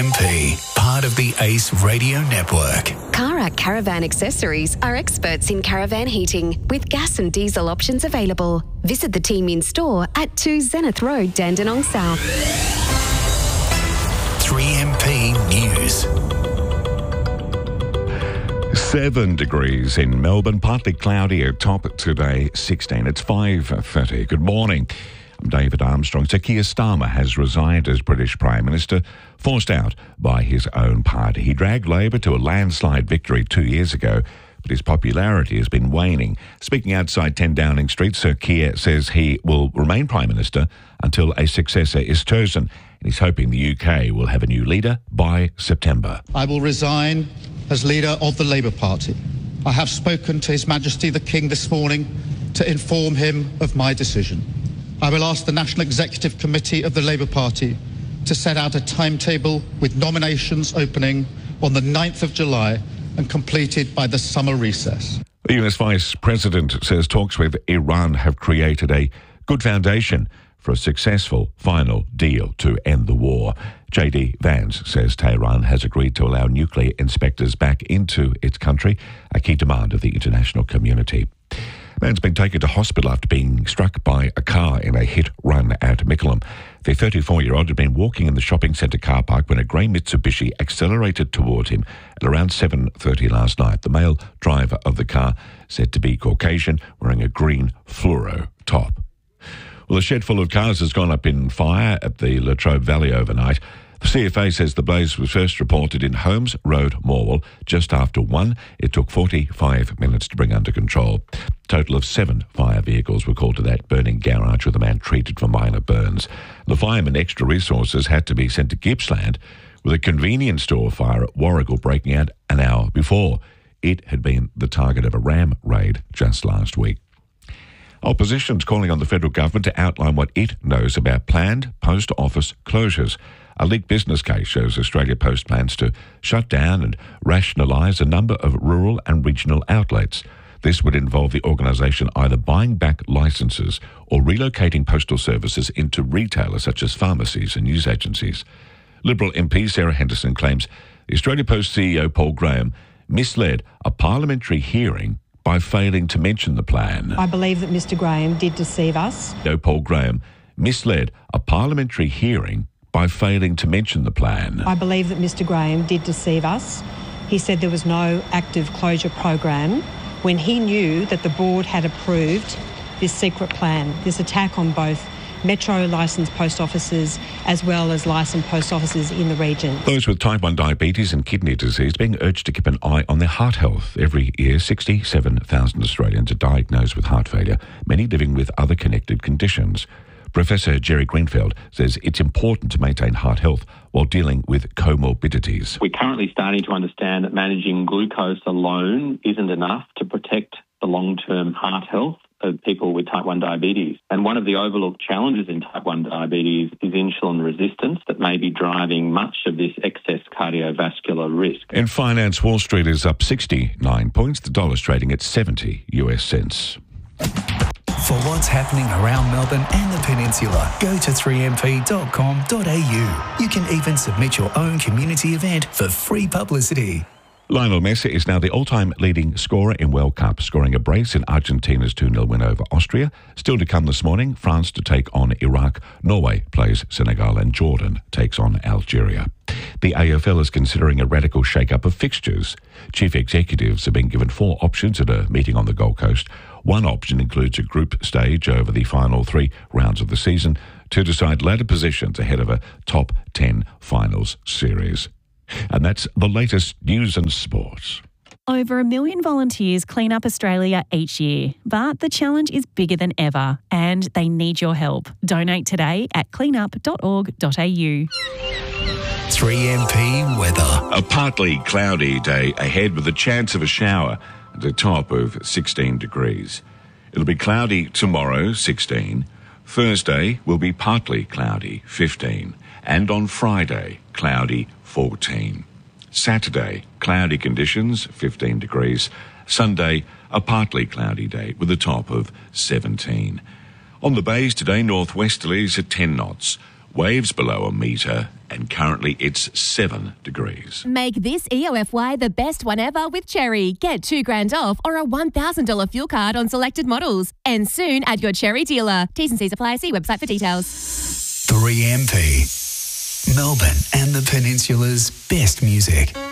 MP, part of the ACE Radio Network. Karak Caravan Accessories are experts in caravan heating with gas and diesel options available. Visit the team in store at 2 Zenith Road, Dandenong South. 3MP News. 7 degrees in Melbourne, partly cloudy at top today, 16. It's 5:30. Good morning. I'm David Armstrong. Sir Keir Starmer has resigned as British Prime Minister, forced out by his own party. He dragged Labor to a landslide victory 2 years ago, but his popularity has been waning. Speaking outside 10 Downing Street, Sir Keir says he will remain Prime Minister until a successor is chosen, and he's hoping the UK will have a new leader by September. I will resign as leader of the Labour Party. I have spoken to His Majesty the King this morning to inform him of my decision. I will ask the National Executive Committee of the Labour Party to set out a timetable with nominations opening on the 9th of July and completed by the summer recess. The US Vice President says talks with Iran have created a good foundation for a successful final deal to end the war. J.D. Vance says Tehran has agreed to allow nuclear inspectors back into its country, a key demand of the international community. A man's been taken to hospital after being struck by a car in a hit-run at Mickleham. The 34-year-old had been walking in the shopping centre car park when a grey Mitsubishi accelerated towards him at around 7:30 last night. The male driver of the car, said to be Caucasian, wearing a green fluoro top. Well, a shed full of cars has gone up in fire at the Latrobe Valley overnight. The CFA says the blaze was first reported in Holmes Road, Morwell, just after 1. It took 45 minutes to bring under control. A total of 7 fire vehicles were called to that burning garage with a man treated for minor burns. The firemen extra resources had to be sent to Gippsland with a convenience store fire at Warrigal breaking out an hour before. It had been the target of a ram raid just last week. Opposition's calling on the federal government to outline what it knows about planned post office closures. A leaked business case shows Australia Post plans to shut down and rationalise a number of rural and regional outlets. This would involve the organisation either buying back licences or relocating postal services into retailers such as pharmacies and news agencies. Liberal MP Sarah Henderson claims the Australia Post CEO Paul Graham misled a parliamentary hearing by failing to mention the plan. I believe that Mr Graham did deceive us. Paul Graham misled a parliamentary hearing by failing to mention the plan. I believe that Mr Graham did deceive us. He said there was no active closure program when he knew that the board had approved this secret plan, this attack on both Metro licensed post offices as well as licensed post offices in the region. Those with type 1 diabetes and kidney disease being urged to keep an eye on their heart health. Every year, 67,000 Australians are diagnosed with heart failure, many living with other connected conditions. Professor Jerry Greenfield says it's important to maintain heart health while dealing with comorbidities. We're currently starting to understand that managing glucose alone isn't enough to protect the long-term heart health of people with type 1 diabetes. And one of the overlooked challenges in type 1 diabetes is insulin resistance that may be driving much of this excess cardiovascular risk. In finance, Wall Street is up 69 points. The dollar's trading at 70 US cents. For what's happening around Melbourne and the Peninsula, go to 3mp.com.au. You can even submit your own community event for free publicity. Lionel Messi is now the all-time leading scorer in World Cup, scoring a brace in Argentina's 2-0 win over Austria. Still to come this morning, France to take on Iraq, Norway plays Senegal, and Jordan takes on Algeria. The AFL is considering a radical shake-up of fixtures. Chief executives have been given 4 options at a meeting on the Gold Coast. One option includes a group stage over the final 3 rounds of the season to decide ladder positions ahead of a top 10 finals series. And that's the latest news and sports. Over 1 million volunteers clean up Australia each year, but the challenge is bigger than ever and they need your help. Donate today at cleanup.org.au. 3MP weather. A partly cloudy day ahead with a chance of a shower at a top of 16 degrees. It'll be cloudy tomorrow, 16. Thursday will be partly cloudy, 15. And on Friday, cloudy, 14. Saturday, cloudy conditions, 15 degrees. Sunday, a partly cloudy day with a top of 17. On the bays today, northwesterlies at 10 knots. waves below a metre, and currently it's 7 degrees. Make this EOFY the best one ever with Cherry. Get $2,000 off or a $1,000 fuel card on selected models. And soon at your Cherry dealer. T's and C's apply. See website for details. 3MP. Melbourne and the Peninsula's best music.